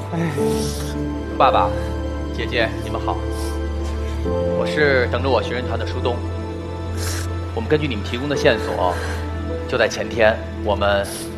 爸爸、姐姐，你们好，我是等着我学人团的舒东。我们根据你们提供的线索，就在前天，我们